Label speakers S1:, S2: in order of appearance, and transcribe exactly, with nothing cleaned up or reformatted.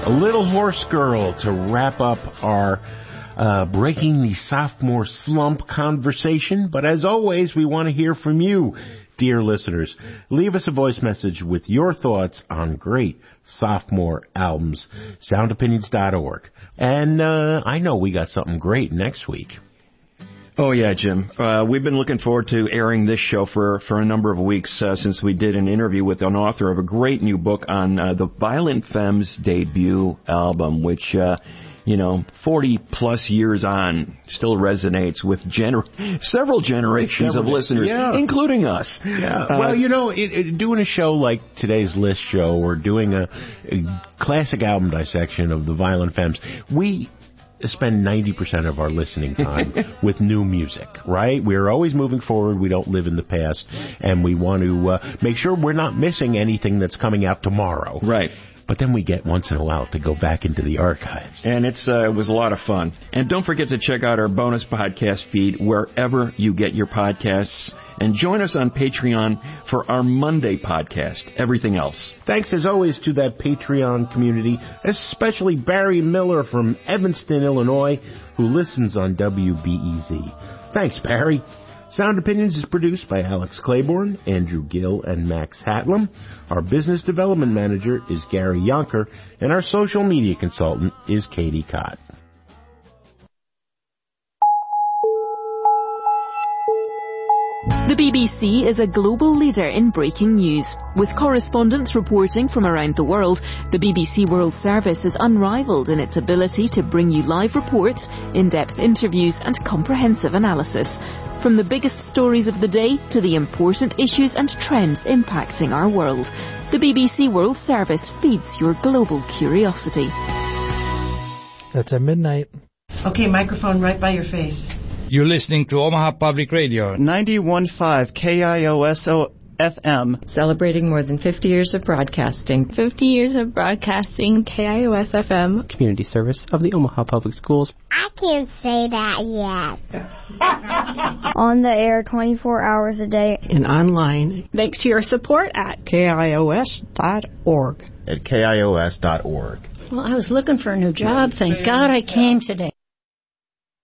S1: A Little Horse Girl to wrap up our uh, Breaking the Sophomore Slump conversation. But as always, we want to hear from you, dear listeners. Leave us a voice message with your thoughts on great sophomore albums. sound opinions dot org. And uh, I know we got something great next week.
S2: Oh, yeah, Jim. Uh, we've been looking forward to airing this show for, for a number of weeks uh, since we did an interview with an author of a great new book on uh, the Violent Femmes debut album, which, uh, you know, forty-plus years on, still resonates with gener- several generations several, of listeners, yeah. including us.
S1: Yeah. Uh, well, you know, it, it, doing a show like today's List show or doing a, a classic album dissection of the Violent Femmes, we spend ninety percent of our listening time with new music, right? We're always moving forward. We don't live in the past, and we want to uh, make sure we're not missing anything that's coming out tomorrow.
S2: Right.
S1: But then we get once in a while to go back into the archives.
S2: And it's uh, it was a lot of fun. And don't forget to check out our bonus podcast feed wherever you get your podcasts. And join us on Patreon for our Monday podcast, Everything Else.
S1: Thanks, as always, to that Patreon community, especially Barry Miller from Evanston, Illinois, who listens on W B E Z. Thanks, Barry. Sound Opinions is produced by Alex Claiborne, Andrew Gill, and Max Hatlam. Our business development manager is Gary Yonker, and our social media consultant is Katie Cott.
S3: The B B C is a global leader in breaking news. With correspondents reporting from around the world, the B B C World Service is unrivaled in its ability to bring you live reports, in-depth interviews and comprehensive analysis. From the biggest stories of the day to the important issues and trends impacting our world, the B B C World Service feeds your global curiosity.
S4: That's at midnight.
S5: Okay, microphone right by your face.
S6: You're listening to Omaha Public Radio.
S7: ninety-one point five K I O S O F M.
S8: Celebrating more than fifty years of broadcasting.
S9: fifty years of broadcasting, K I O S F M.
S10: Community service of the Omaha Public Schools.
S11: I can't say that yet.
S12: On the air twenty-four hours a day.
S5: And online.
S9: Thanks to your support at
S5: K I O S dot org.
S13: At K I O S dot org.
S14: Well, I was looking for a new job. Thank God I came today.